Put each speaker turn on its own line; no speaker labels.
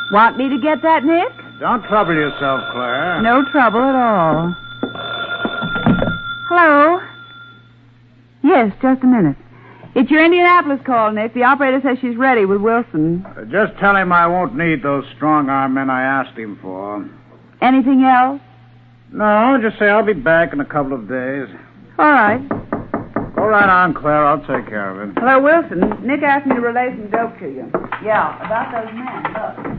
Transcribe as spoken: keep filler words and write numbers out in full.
Want me to get that, Nick?
Don't trouble yourself, Claire.
No trouble at all. Hello? Yes, just a minute. It's your Indianapolis call, Nick. The operator says she's ready with Wilson.
Uh, just tell him I won't need those strong-arm men I asked him for.
Anything else?
No, just say I'll be back in a couple of days.
All right.
Go right on, Claire. I'll take care of it.
Hello, Wilson. Nick asked me to relay some dope to you. Yeah, about those men. Look.